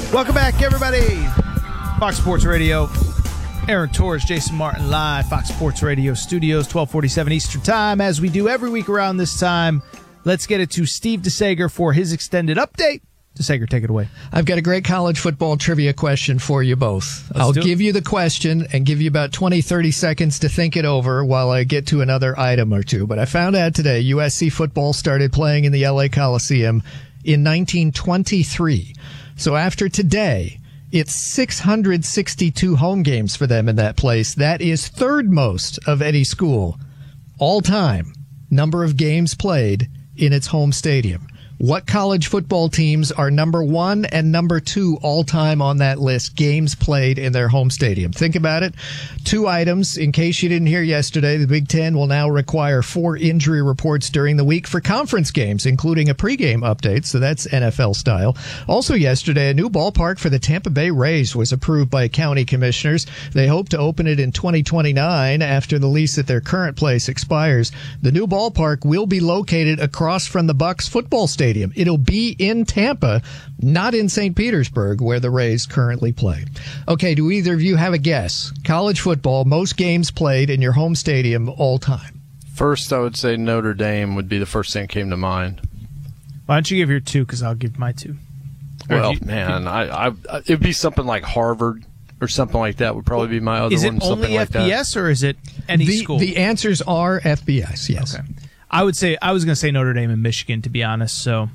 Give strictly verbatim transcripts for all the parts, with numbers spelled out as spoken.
Welcome back, everybody. Fox Sports Radio. Aaron Torres, Jason Martin live, Fox Sports Radio Studios, twelve forty-seven Eastern Time. As we do every week around this time, let's get it to Steve DeSager for his extended update. DeSager, take it away. I've got a great college football trivia question for you both. Let's I'll do it. give you the question and give you about twenty, thirty seconds to think it over while I get to another item or two. But I found out today U S C football started playing in the L A Coliseum in nineteen twenty-three. So after today, it's six hundred sixty-two home games for them in that place. That is third most of any school all time, number of games played in its home stadium. What college football teams are number one and number two all time on that list? Games played in their home stadium. Think about it. Two items. In case you didn't hear yesterday, the Big Ten will now require four injury reports during the week for conference games, including a pregame update. So that's N F L style. Also yesterday, a new ballpark for the Tampa Bay Rays was approved by county commissioners. They hope to open it in twenty twenty-nine after the lease at their current place expires. The new ballpark will be located across from the Bucs football stadium. It'll be in Tampa, not in Saint Petersburg, where the Rays currently play. Okay, do either of you have a guess? College football, most games played in your home stadium all time. First, I would say Notre Dame would be the first thing that came to mind. Why don't you give your two, because I'll give my two. Well, you, man, I, I, it'd be something like Harvard or something like that would probably be my other is one. Is it only like F B S that. or is it any the, school? The answers are F B S, yes. Okay. I would say I was going to say Notre Dame and Michigan, to be honest. So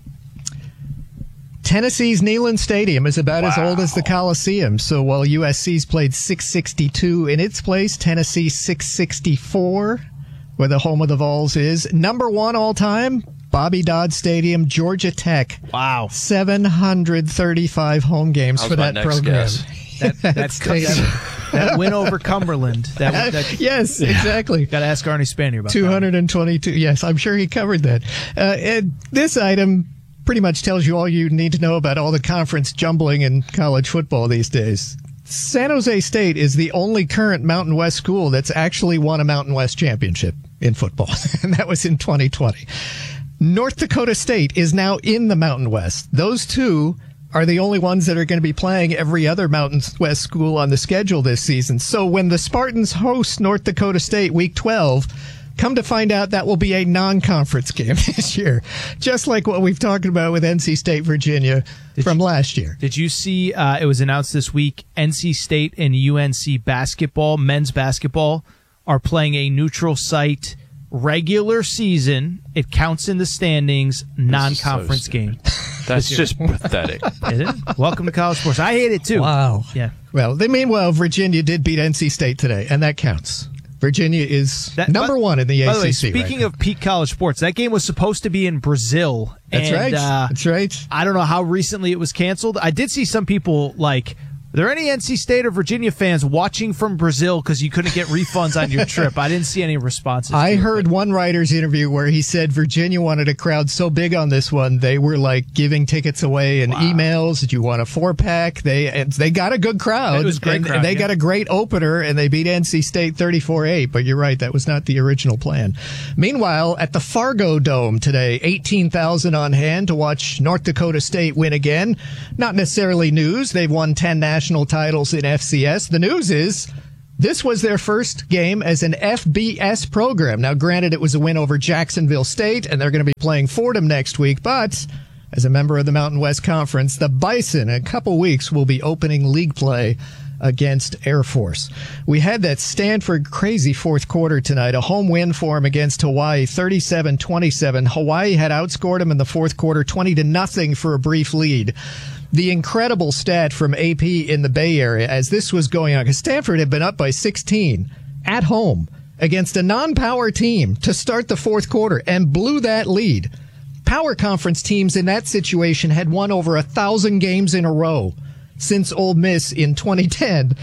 Tennessee's Neyland Stadium is about wow. as old as the Coliseum. So while U S C's played six sixty-two in its place, Tennessee six sixty-four, where the home of the Vols is. Number one all time, Bobby Dodd Stadium, Georgia Tech. Wow, seven hundred thirty-five home games that for that program. Guess. That, that, that, that win over Cumberland. That, that, yes, exactly. Got to ask Arnie Spanier about two hundred twenty-two. That. Yes, I'm sure he covered that. Uh, and this item pretty much tells you all you need to know about all the conference jumbling in college football these days. San Jose State is the only current Mountain West school that's actually won a Mountain West championship in football, and that was in twenty twenty. North Dakota State is now in the Mountain West. Those two are the only ones that are going to be playing every other Mountain West school on the schedule this season. So when the Spartans host North Dakota State week twelve, come to find out that will be a non-conference game this year, just like what we've talked about with N C State, Virginia did from you, last year. Did you see uh, it was announced this week, N C State and U N C basketball, men's basketball, are playing a neutral site regular season. It counts in the standings, non-conference so game. That's just pathetic. Is it? Welcome to college sports. I hate it too. Wow. Yeah. Well, they meanwhile, Virginia did beat N C State today, and that counts. Virginia is that, number but, one in the by A C C. By the way, speaking right of peak college sports, that game was supposed to be in Brazil. That's and, right. Uh, That's right. I don't know how recently it was canceled. I did see some people like, are there any N C State or Virginia fans watching from Brazil because you couldn't get refunds on your trip? I didn't see any responses. I to heard it, one writer's interview where he said Virginia wanted a crowd so big on this one, they were like giving tickets away and wow. emails. Did you want a four pack? They and they got a good crowd. It was a great and, crowd, and they yeah. got a great opener, and they beat N C State thirty-four eight. But you're right, that was not the original plan. Meanwhile, at the Fargo Dome today, eighteen thousand on hand to watch North Dakota State win again. Not necessarily news. They've won ten national titles in F C S. The news is this was their first game as an F B S program. Now, granted, it was a win over Jacksonville State, and they're going to be playing Fordham next week, but as a member of the Mountain West Conference, the Bison in a couple weeks will be opening league play against Air Force. We had that Stanford crazy fourth quarter tonight, a home win for them against Hawaii, thirty-seven twenty-seven. Hawaii had outscored them in the fourth quarter, twenty to nothing for a brief lead. The incredible stat from A P in the Bay Area as this was going on, because Stanford had been up by sixteen at home against a non-power team to start the fourth quarter and blew that lead. Power conference teams in that situation had won over a thousand games in a row since Ole Miss in twenty ten.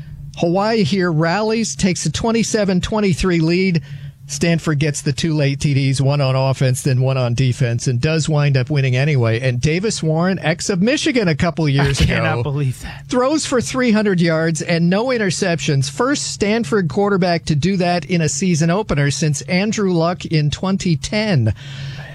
Hawaii here rallies, takes a twenty-seven twenty-three lead. Stanford gets the two late T Ds, one on offense, then one on defense, and does wind up winning anyway. And Davis Warren, ex of Michigan a couple years ago, I cannot ago, believe that. Throws for three hundred yards and no interceptions. First Stanford quarterback to do that in a season opener since Andrew Luck in twenty ten.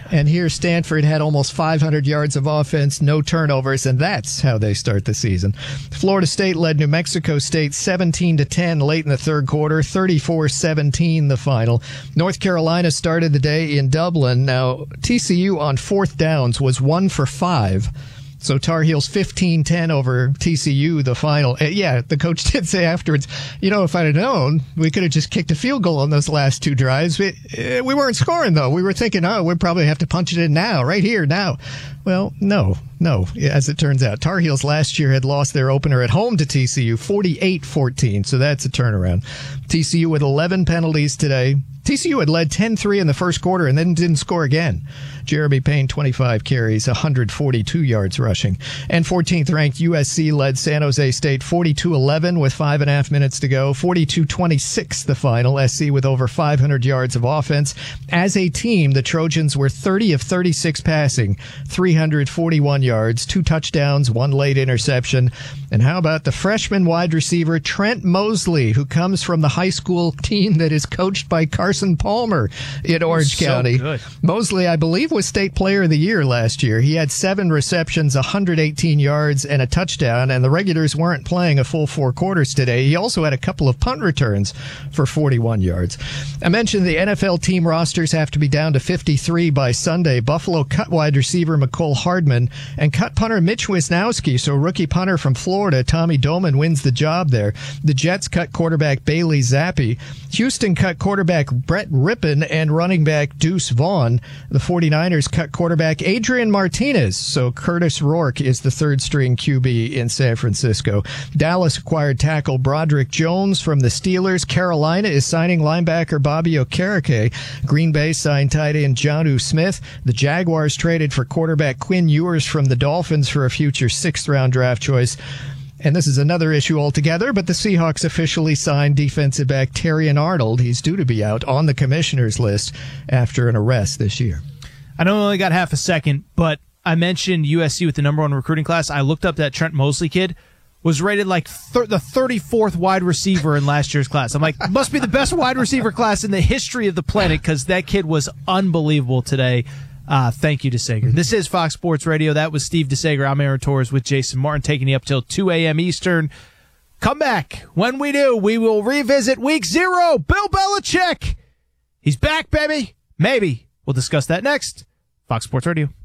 And here Stanford had almost five hundred yards of offense, no turnovers, and that's how they start the season. Florida State led New Mexico State seventeen to ten late in the third quarter, thirty-four seventeen the final. North Carolina started the day in Dublin. Now, T C U on fourth downs was one for five. So Tar Heels fifteen ten over T C U, the final. Uh, yeah, the coach did say afterwards, you know, if I'd have known, we could have just kicked a field goal on those last two drives. We, uh, we weren't scoring, though. We were thinking, oh, we'd probably have to punch it in now, right here, now. Well, no, no, as it turns out. Tar Heels last year had lost their opener at home to T C U forty-eight fourteen, so that's a turnaround. T C U with eleven penalties today. T C U had led ten three in the first quarter and then didn't score again. Jeremy Payne, twenty-five carries, one hundred forty-two yards rushing. And fourteenth ranked U S C led San Jose State forty-two eleven with five and a half minutes to go. forty-two twenty-six the final. S C with over five hundred yards of offense. As a team, the Trojans were thirty of thirty-six passing, three hundred forty-one yards, two touchdowns, one late interception. And how about the freshman wide receiver Trent Mosley, who comes from the high school team that is coached by Carson Palmer in Orange so County. Good. Mosley, I believe, was State Player of the Year last year. He had seven receptions, one hundred eighteen yards, and a touchdown, and the regulars weren't playing a full four quarters today. He also had a couple of punt returns for forty-one yards. I mentioned the N F L team rosters have to be down to fifty-three by Sunday. Buffalo cut wide receiver McCole Hardman and cut punter Mitch Wisnowski, so rookie punter from Florida, Tommy Doman, wins the job there. The Jets cut quarterback Bailey Zappi. Houston cut quarterback Brett Rippon and running back Deuce Vaughn. The 49ers cut quarterback Adrian Martinez, so Curtis Rourke is the third-string Q B in San Francisco. Dallas acquired tackle Broderick Jones from the Steelers. Carolina is signing linebacker Bobby Okereke. Green Bay signed tight end Jonnu Smith. The Jaguars traded for quarterback Quinn Ewers from the Dolphins for a future sixth-round draft choice. And this is another issue altogether, but the Seahawks officially signed defensive back Terrion Arnold. He's due to be out on the commissioner's list after an arrest this year. I know I only got half a second, but I mentioned U S C with the number one recruiting class. I looked up that Trent Mosley kid, was rated like thir- the thirty-fourth wide receiver in last year's class. I'm like, must be the best wide receiver class in the history of the planet because that kid was unbelievable today. Uh, thank you, DeSager. This is Fox Sports Radio. That was Steve DeSager. I'm Aaron Torres with Jason Martin, taking you up till two a.m. Eastern. Come back. When we do, we will revisit week zero. Bill Belichick. He's back, baby. Maybe. We'll discuss that next. Fox Sports Radio.